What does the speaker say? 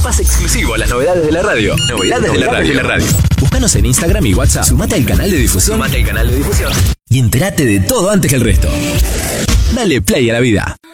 más exclusivo a las novedades de la radio. Novedades de la radio. Búscanos en Instagram y WhatsApp. Sumate al canal de difusión. Y entérate de todo antes que el resto. Dale play a la vida.